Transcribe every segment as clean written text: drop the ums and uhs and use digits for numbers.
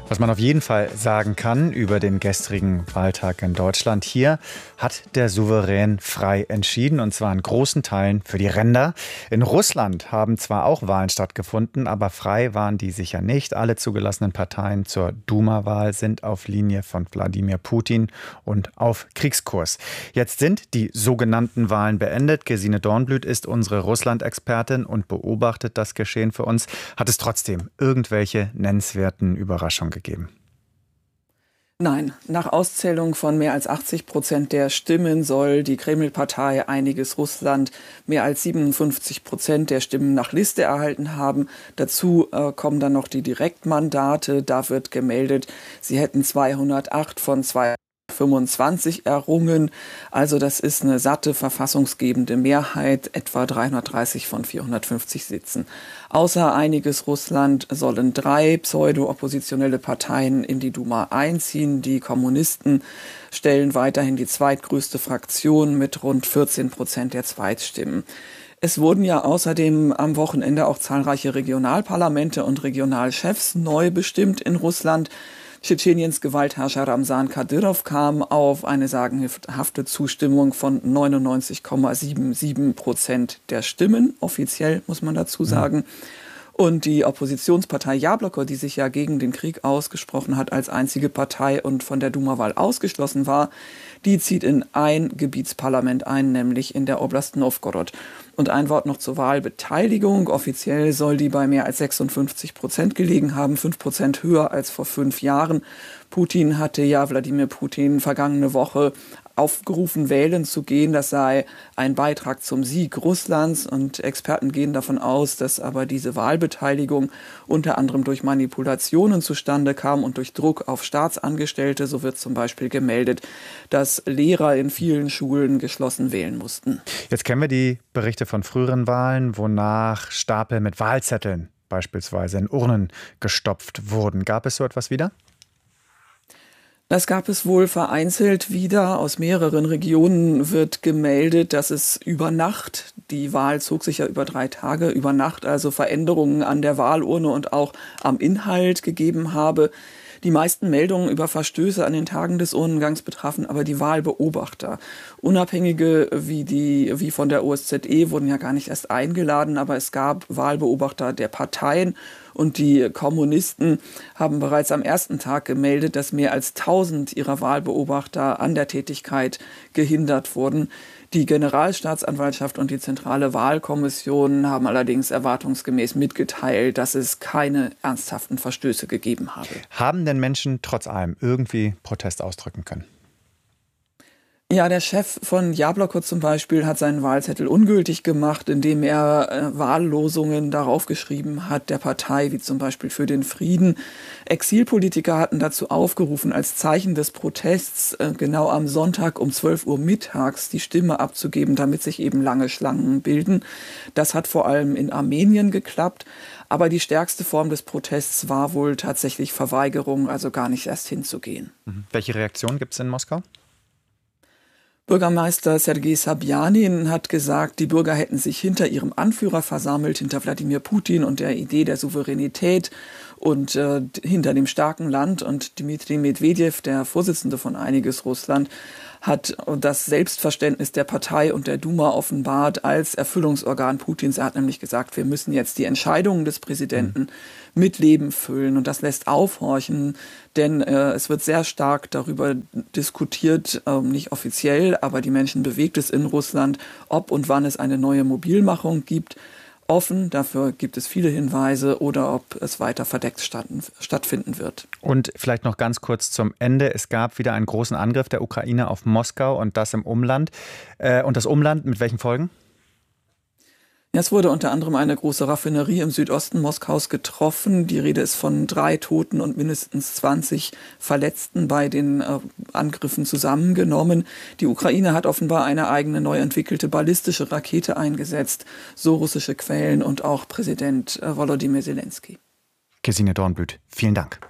Was man auf jeden Fall sagen kann über den gestrigen Wahltag in Deutschland: Hier hat der Souverän frei entschieden, und zwar in großen Teilen für die Ränder. In Russland haben zwar auch Wahlen stattgefunden, aber frei waren die sicher nicht. Alle zugelassenen Parteien zur Duma-Wahl sind auf Linie von Wladimir Putin und auf Kriegskurs. Jetzt sind die sogenannten Wahlen beendet. Gesine Dornblüt ist unsere Russland-Expertin und beobachtet das Geschehen für uns. Hat es trotzdem irgendwelche nennenswerten Überraschungen gegeben? Nein, nach Auszählung von mehr als 80% der Stimmen soll die Kreml-Partei Einiges Russland mehr als 57% der Stimmen nach Liste erhalten haben. Dazu kommen dann noch die Direktmandate. Da wird gemeldet, sie hätten 208 von 225 errungen. Also das ist eine satte verfassungsgebende Mehrheit, etwa 330 von 450 Sitzen. Außer Einiges Russland sollen 3 pseudo-oppositionelle Parteien in die Duma einziehen. Die Kommunisten stellen weiterhin die zweitgrößte Fraktion mit rund 14% der Zweitstimmen. Es wurden ja außerdem am Wochenende auch zahlreiche Regionalparlamente und Regionalchefs neu bestimmt in Russland. Tschetscheniens Gewaltherrscher Ramsan Kadyrov kam auf eine sagenhafte Zustimmung von 99,77% der Stimmen, offiziell muss man dazu sagen. Und die Oppositionspartei Jabloko, die sich ja gegen den Krieg ausgesprochen hat, als einzige Partei und von der Duma-Wahl ausgeschlossen war, die zieht in ein Gebietsparlament ein, nämlich in der Oblast Nowgorod. Und ein Wort noch zur Wahlbeteiligung. Offiziell soll die bei mehr als 56% gelegen haben, 5% höher als vor 5 Jahren. Wladimir Putin, vergangene Woche aufgerufen, wählen zu gehen. Das sei ein Beitrag zum Sieg Russlands. Und Experten gehen davon aus, dass aber diese Wahlbeteiligung unter anderem durch Manipulationen zustande kam und durch Druck auf Staatsangestellte. So wird zum Beispiel gemeldet, dass Lehrer in vielen Schulen geschlossen wählen mussten. Jetzt kennen wir die Berichte von früheren Wahlen, wonach Stapel mit Wahlzetteln beispielsweise in Urnen gestopft wurden. Gab es so etwas wieder? Das gab es wohl vereinzelt wieder. Aus mehreren Regionen wird gemeldet, dass es über Nacht, die Wahl zog sich ja über 3 Tage, über Nacht also Veränderungen an der Wahlurne und auch am Inhalt gegeben habe. Die meisten Meldungen über Verstöße an den Tagen des Urnengangs betrafen aber die Wahlbeobachter. Unabhängige wie von der OSZE wurden ja gar nicht erst eingeladen, aber es gab Wahlbeobachter der Parteien. Und die Kommunisten haben bereits am ersten Tag gemeldet, dass mehr als 1000 ihrer Wahlbeobachter an der Tätigkeit gehindert wurden. Die Generalstaatsanwaltschaft und die Zentrale Wahlkommission haben allerdings erwartungsgemäß mitgeteilt, dass es keine ernsthaften Verstöße gegeben habe. Haben denn Menschen trotz allem irgendwie Protest ausdrücken können? Ja, der Chef von Jabloko zum Beispiel hat seinen Wahlzettel ungültig gemacht, indem er Wahllosungen darauf geschrieben hat, der Partei, wie zum Beispiel für den Frieden. Exilpolitiker hatten dazu aufgerufen, als Zeichen des Protests genau am Sonntag um 12 Uhr mittags die Stimme abzugeben, damit sich eben lange Schlangen bilden. Das hat vor allem in Armenien geklappt. Aber die stärkste Form des Protests war wohl tatsächlich Verweigerung, also gar nicht erst hinzugehen. Welche Reaktion gibt es in Moskau? Bürgermeister Sergei Sobjanin hat gesagt, die Bürger hätten sich hinter ihrem Anführer versammelt, hinter Wladimir Putin und der Idee der Souveränität und hinter dem starken Land. Und Dmitri Medvedev, der Vorsitzende von Einiges Russland, hat das Selbstverständnis der Partei und der Duma offenbart als Erfüllungsorgan Putins. Er hat nämlich gesagt, wir müssen jetzt die Entscheidungen des Präsidenten mit Leben füllen. Und das lässt aufhorchen, denn es wird sehr stark darüber diskutiert, nicht offiziell, aber die Menschen bewegt es in Russland, ob und wann es eine neue Mobilmachung gibt. Offen, dafür gibt es viele Hinweise, oder ob es weiter verdeckt stattfinden wird. Und vielleicht noch ganz kurz zum Ende. Es gab wieder einen großen Angriff der Ukraine auf Moskau und das im Umland. Und das Umland mit welchen Folgen? Es wurde unter anderem eine große Raffinerie im Südosten Moskaus getroffen. Die Rede ist von 3 Toten und mindestens 20 Verletzten bei den Angriffen zusammengenommen. Die Ukraine hat offenbar eine eigene neu entwickelte ballistische Rakete eingesetzt, so russische Quellen und auch Präsident Volodymyr Zelensky. Gesine Dornblüt, vielen Dank.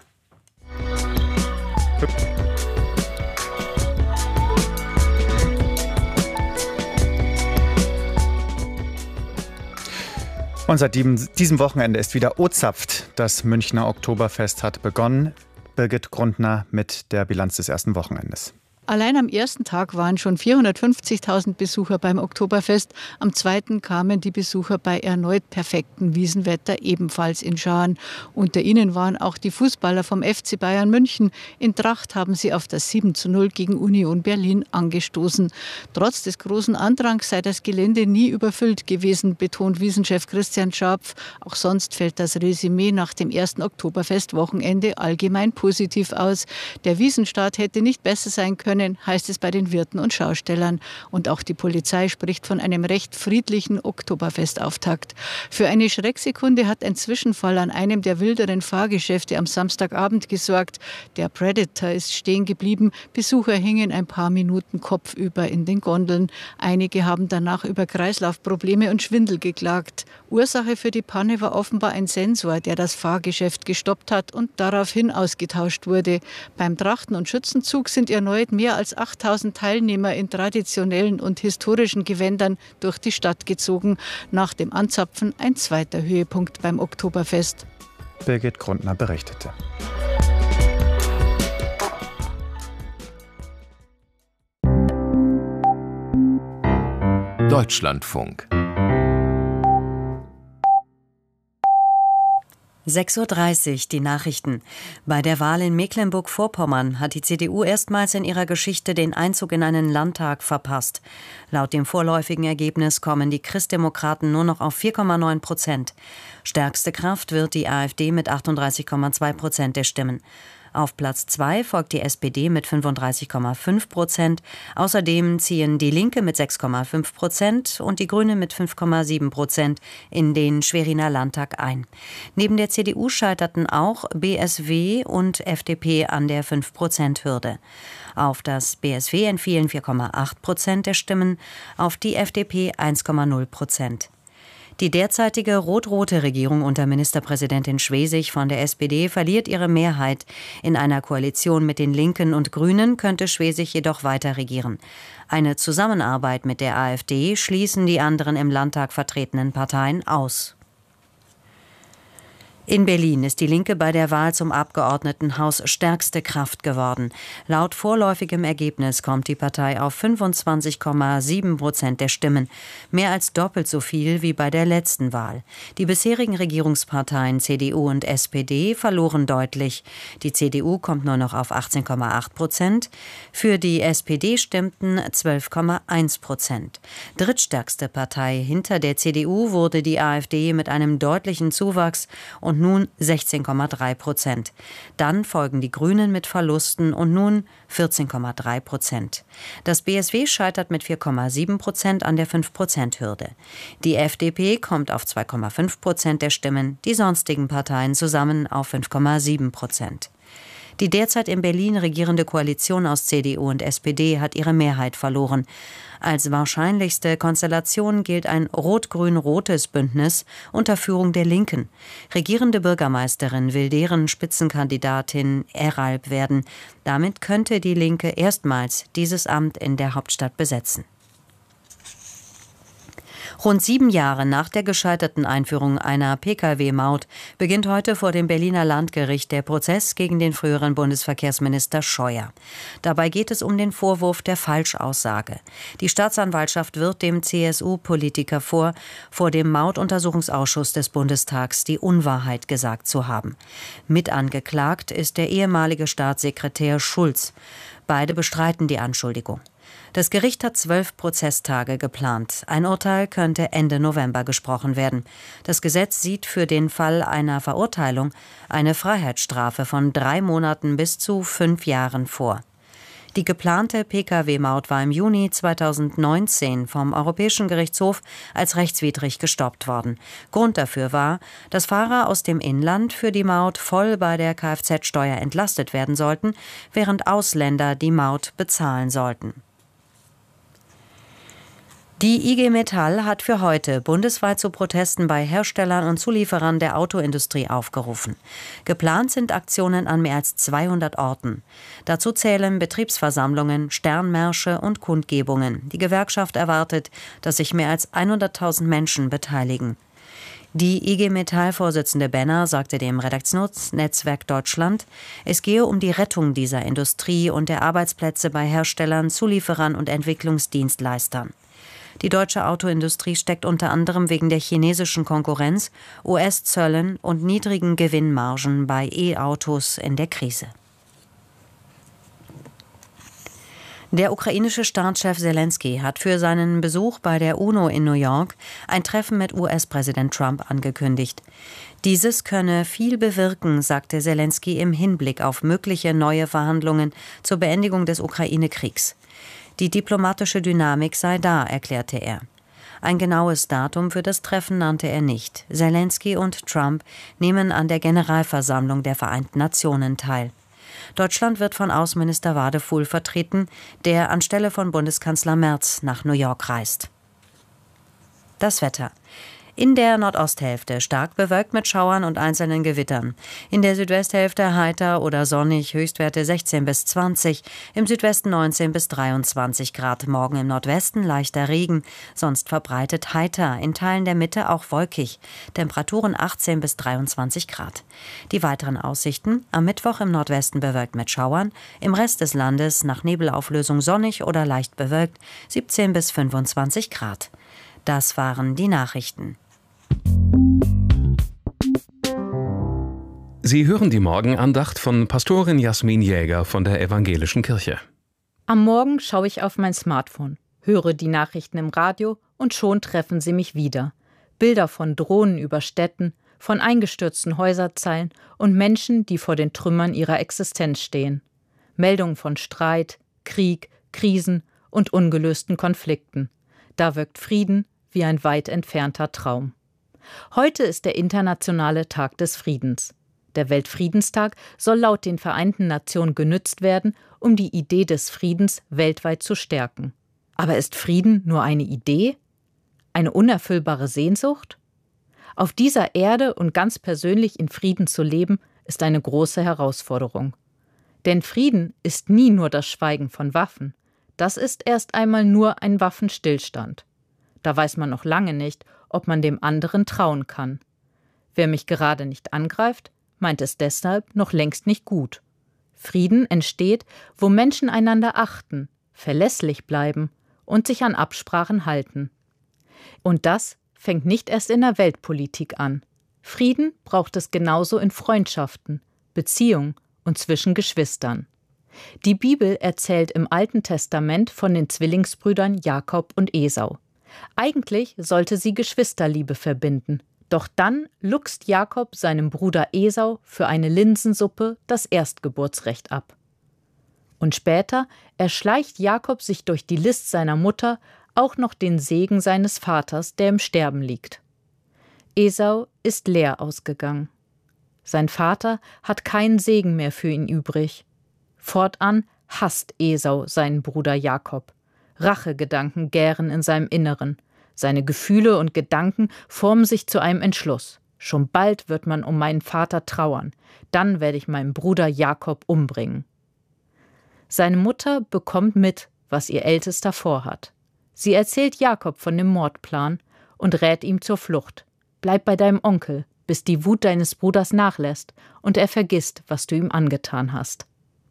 Und seit diesem Wochenende ist wieder O-Zapft. Das Münchner Oktoberfest hat begonnen. Birgit Grundner mit der Bilanz des ersten Wochenendes. Allein am ersten Tag waren schon 450.000 Besucher beim Oktoberfest. Am zweiten kamen die Besucher bei erneut perfektem Wiesenwetter ebenfalls in Scharen. Unter ihnen waren auch die Fußballer vom FC Bayern München. In Tracht haben sie auf das 7:0 gegen Union Berlin angestoßen. Trotz des großen Andrangs sei das Gelände nie überfüllt gewesen, betont Wiesenchef Christian Scharpf. Auch sonst fällt das Resümee nach dem ersten Oktoberfestwochenende allgemein positiv aus. Der Wiesenstart hätte nicht besser sein können, heißt es bei den Wirten und Schaustellern. Und auch die Polizei spricht von einem recht friedlichen Oktoberfestauftakt. Für eine Schrecksekunde hat ein Zwischenfall an einem der wilderen Fahrgeschäfte am Samstagabend gesorgt. Der Predator ist stehen geblieben. Besucher hingen ein paar Minuten kopfüber in den Gondeln. Einige haben danach über Kreislaufprobleme und Schwindel geklagt. Ursache für die Panne war offenbar ein Sensor, der das Fahrgeschäft gestoppt hat und daraufhin ausgetauscht wurde. Beim Trachten- und Schützenzug sind erneut mehr als 8.000 Teilnehmer in traditionellen und historischen Gewändern durch die Stadt gezogen. Nach dem Anzapfen ein zweiter Höhepunkt beim Oktoberfest. Birgit Grundner berichtete. Deutschlandfunk 6:30 Uhr, die Nachrichten. Bei der Wahl in Mecklenburg-Vorpommern hat die CDU erstmals in ihrer Geschichte den Einzug in einen Landtag verpasst. Laut dem vorläufigen Ergebnis kommen die Christdemokraten nur noch auf 4,9%. Stärkste Kraft wird die AfD mit 38,2% der Stimmen. Auf Platz 2 folgt die SPD mit 35,5%. Außerdem ziehen die Linke mit 6,5% und die Grünen mit 5,7% in den Schweriner Landtag ein. Neben der CDU scheiterten auch BSW und FDP an der 5%-Hürde. Auf das BSW entfielen 4,8% der Stimmen, auf die FDP 1,0%. Die derzeitige rot-rote Regierung unter Ministerpräsidentin Schwesig von der SPD verliert ihre Mehrheit. In einer Koalition mit den Linken und Grünen könnte Schwesig jedoch weiter regieren. Eine Zusammenarbeit mit der AfD schließen die anderen im Landtag vertretenen Parteien aus. In Berlin ist die Linke bei der Wahl zum Abgeordnetenhaus stärkste Kraft geworden. Laut vorläufigem Ergebnis kommt die Partei auf 25,7% der Stimmen, mehr als doppelt so viel wie bei der letzten Wahl. Die bisherigen Regierungsparteien CDU und SPD verloren deutlich. Die CDU kommt nur noch auf 18,8%, für die SPD stimmten 12,1%. Drittstärkste Partei hinter der CDU wurde die AfD mit einem deutlichen Zuwachs und nun 16,3%. Dann folgen die Grünen mit Verlusten und nun 14,3%. Das BSW scheitert mit 4,7% an der 5%-Hürde. Die FDP kommt auf 2,5% der Stimmen, die sonstigen Parteien zusammen auf 5,7%. Die derzeit in Berlin regierende Koalition aus CDU und SPD hat ihre Mehrheit verloren. Als wahrscheinlichste Konstellation gilt ein rot-grün-rotes Bündnis unter Führung der Linken. Regierende Bürgermeisterin will deren Spitzenkandidatin Eralb werden. Damit könnte die Linke erstmals dieses Amt in der Hauptstadt besetzen. Rund 7 Jahre nach der gescheiterten Einführung einer Pkw-Maut beginnt heute vor dem Berliner Landgericht der Prozess gegen den früheren Bundesverkehrsminister Scheuer. Dabei geht es um den Vorwurf der Falschaussage. Die Staatsanwaltschaft wirft dem CSU-Politiker vor dem Mautuntersuchungsausschuss des Bundestags die Unwahrheit gesagt zu haben. Mitangeklagt ist der ehemalige Staatssekretär Schulz. Beide bestreiten die Anschuldigung. Das Gericht hat 12 Prozesstage geplant. Ein Urteil könnte Ende November gesprochen werden. Das Gesetz sieht für den Fall einer Verurteilung eine Freiheitsstrafe von 3 Monaten bis zu 5 Jahren vor. Die geplante Pkw-Maut war im Juni 2019 vom Europäischen Gerichtshof als rechtswidrig gestoppt worden. Grund dafür war, dass Fahrer aus dem Inland für die Maut voll bei der Kfz-Steuer entlastet werden sollten, während Ausländer die Maut bezahlen sollten. Die IG Metall hat für heute bundesweit zu Protesten bei Herstellern und Zulieferern der Autoindustrie aufgerufen. Geplant sind Aktionen an mehr als 200 Orten. Dazu zählen Betriebsversammlungen, Sternmärsche und Kundgebungen. Die Gewerkschaft erwartet, dass sich mehr als 100.000 Menschen beteiligen. Die IG Metall-Vorsitzende Benner sagte dem Redaktionsnetzwerk Deutschland, es gehe um die Rettung dieser Industrie und der Arbeitsplätze bei Herstellern, Zulieferern und Entwicklungsdienstleistern. Die deutsche Autoindustrie steckt unter anderem wegen der chinesischen Konkurrenz, US-Zöllen und niedrigen Gewinnmargen bei E-Autos in der Krise. Der ukrainische Staatschef Selenskyj hat für seinen Besuch bei der UNO in New York ein Treffen mit US-Präsident Trump angekündigt. Dieses könne viel bewirken, sagte Selenskyj im Hinblick auf mögliche neue Verhandlungen zur Beendigung des Ukraine-Kriegs. Die diplomatische Dynamik sei da, erklärte er. Ein genaues Datum für das Treffen nannte er nicht. Selenskyj und Trump nehmen an der Generalversammlung der Vereinten Nationen teil. Deutschland wird von Außenminister Wadefuhl vertreten, der anstelle von Bundeskanzler Merz nach New York reist. Das Wetter. In der Nordosthälfte stark bewölkt mit Schauern und einzelnen Gewittern. In der Südwesthälfte heiter oder sonnig, Höchstwerte 16 bis 20, im Südwesten 19 bis 23 Grad. Morgen im Nordwesten leichter Regen, sonst verbreitet heiter, in Teilen der Mitte auch wolkig. Temperaturen 18 bis 23 Grad. Die weiteren Aussichten: am Mittwoch im Nordwesten bewölkt mit Schauern, im Rest des Landes nach Nebelauflösung sonnig oder leicht bewölkt, 17 bis 25 Grad. Das waren die Nachrichten. Sie hören die Morgenandacht von Pastorin Jasmin Jäger von der Evangelischen Kirche. Am Morgen schaue ich auf mein Smartphone, höre die Nachrichten im Radio und schon treffen sie mich wieder. Bilder von Drohnen über Städten, von eingestürzten Häuserzeilen und Menschen, die vor den Trümmern ihrer Existenz stehen. Meldungen von Streit, Krieg, Krisen und ungelösten Konflikten. Da wirkt Frieden wie ein weit entfernter Traum. Heute ist der internationale Tag des Friedens. Der Weltfriedenstag soll laut den Vereinten Nationen genützt werden, um die Idee des Friedens weltweit zu stärken. Aber ist Frieden nur eine Idee? Eine unerfüllbare Sehnsucht? Auf dieser Erde und ganz persönlich in Frieden zu leben, ist eine große Herausforderung. Denn Frieden ist nie nur das Schweigen von Waffen. Das ist erst einmal nur ein Waffenstillstand. Da weiß man noch lange nicht, ob man dem anderen trauen kann. Wer mich gerade nicht angreift, meint es deshalb noch längst nicht gut. Frieden entsteht, wo Menschen einander achten, verlässlich bleiben und sich an Absprachen halten. Und das fängt nicht erst in der Weltpolitik an. Frieden braucht es genauso in Freundschaften, Beziehungen und zwischen Geschwistern. Die Bibel erzählt im Alten Testament von den Zwillingsbrüdern Jakob und Esau. Eigentlich sollte sie Geschwisterliebe verbinden. Doch dann luchst Jakob seinem Bruder Esau für eine Linsensuppe das Erstgeburtsrecht ab. Und später erschleicht Jakob sich durch die List seiner Mutter auch noch den Segen seines Vaters, der im Sterben liegt. Esau ist leer ausgegangen. Sein Vater hat keinen Segen mehr für ihn übrig. Fortan hasst Esau seinen Bruder Jakob. Rachegedanken gären in seinem Inneren. Seine Gefühle und Gedanken formen sich zu einem Entschluss. Schon bald wird man um meinen Vater trauern. Dann werde ich meinen Bruder Jakob umbringen. Seine Mutter bekommt mit, was ihr Ältester vorhat. Sie erzählt Jakob von dem Mordplan und rät ihm zur Flucht. Bleib bei deinem Onkel, bis die Wut deines Bruders nachlässt und er vergisst, was du ihm angetan hast.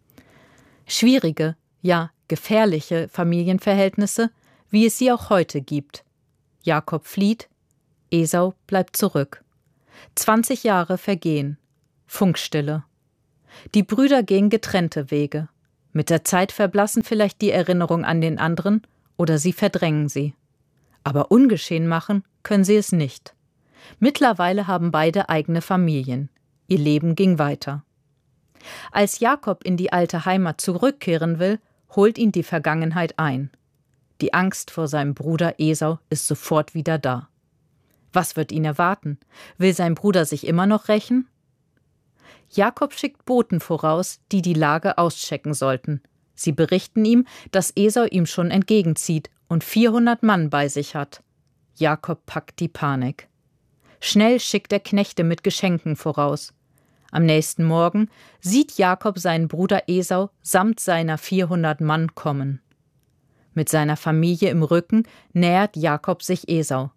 Schwierige, ja gefährliche Familienverhältnisse, wie es sie auch heute gibt. Jakob flieht, Esau bleibt zurück. 20 Jahre vergehen. Funkstille. Die Brüder gehen getrennte Wege. Mit der Zeit verblassen vielleicht die Erinnerung an den anderen oder sie verdrängen sie. Aber ungeschehen machen können sie es nicht. Mittlerweile haben beide eigene Familien. Ihr Leben ging weiter. Als Jakob in die alte Heimat zurückkehren will, holt ihn die Vergangenheit ein. Die Angst vor seinem Bruder Esau ist sofort wieder da. Was wird ihn erwarten? Will sein Bruder sich immer noch rächen? Jakob schickt Boten voraus, die die Lage auschecken sollten. Sie berichten ihm, dass Esau ihm schon entgegenzieht und 400 Mann bei sich hat. Jakob packt die Panik. Schnell schickt er Knechte mit Geschenken voraus. Am nächsten Morgen sieht Jakob seinen Bruder Esau samt seiner 400 Mann kommen. Mit seiner Familie im Rücken nähert Jakob sich Esau.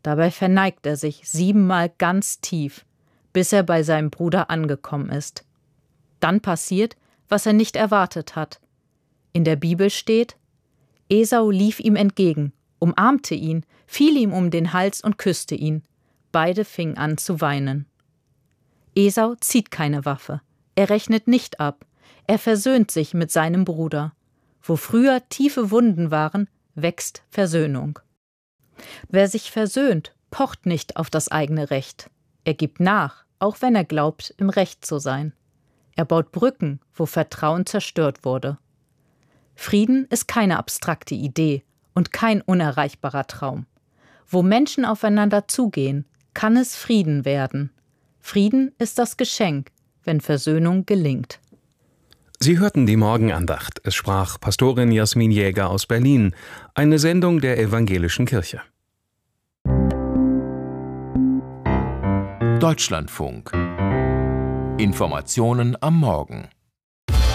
Dabei verneigt er sich 7-mal ganz tief, bis er bei seinem Bruder angekommen ist. Dann passiert, was er nicht erwartet hat. In der Bibel steht: Esau lief ihm entgegen, umarmte ihn, fiel ihm um den Hals und küsste ihn. Beide fingen an zu weinen. Esau zieht keine Waffe. Er rechnet nicht ab. Er versöhnt sich mit seinem Bruder. Wo früher tiefe Wunden waren, wächst Versöhnung. Wer sich versöhnt, pocht nicht auf das eigene Recht. Er gibt nach, auch wenn er glaubt, im Recht zu sein. Er baut Brücken, wo Vertrauen zerstört wurde. Frieden ist keine abstrakte Idee und kein unerreichbarer Traum. Wo Menschen aufeinander zugehen, kann es Frieden werden. Frieden ist das Geschenk, wenn Versöhnung gelingt. Sie hörten die Morgenandacht. Es sprach Pastorin Jasmin Jäger aus Berlin, eine Sendung der Evangelischen Kirche. Deutschlandfunk. Informationen am Morgen.